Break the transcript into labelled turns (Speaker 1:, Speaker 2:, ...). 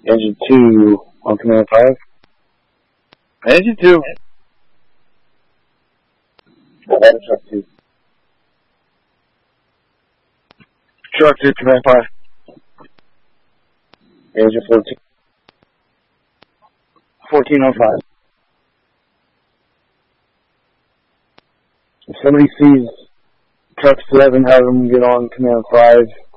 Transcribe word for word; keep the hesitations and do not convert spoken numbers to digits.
Speaker 1: Engine two on command five.
Speaker 2: Engine two.
Speaker 1: Nevada truck two.
Speaker 2: Truck two, command five.
Speaker 1: Engine fourteen.
Speaker 2: fourteen on five.
Speaker 1: If somebody sees truck seven, have them get on command five.